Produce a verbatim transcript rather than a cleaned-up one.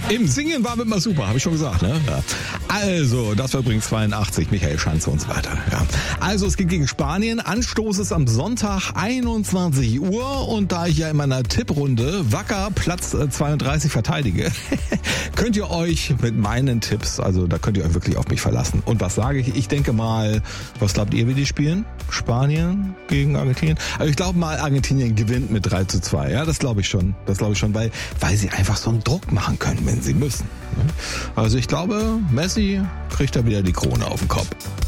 Im Singen war immer super, habe ich schon gesagt. Ne? Ja. Also, das war übrigens zweiundachtzig, Michael Schanze und so weiter. Ja. Also, es geht gegen Spanien. Anstoß ist am Sonntag einundzwanzig Uhr. Und da ich ja in meiner Tipprunde wacker Platz zweiunddreißig verteidige, könnt ihr euch mit meinen Tipps, also da könnt ihr euch wirklich auf mich verlassen. Und was sage ich? Ich denke mal, was glaubt ihr, wie die spielen? Spanien gegen Argentinien? Also ich glaube mal, Argentinien gewinnt mit drei zu zwei. Ja, das glaube ich schon. Das glaube ich schon, weil, weil sie einfach so einen Druck machen können, wenn sie müssen. Also ich glaube, Messi kriegt da wieder die Krone auf den Kopf.